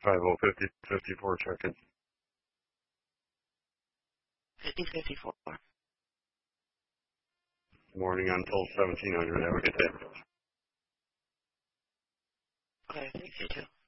5054 check-in. 5054. Morning until 1700. Have a good day. Okay, thank you too.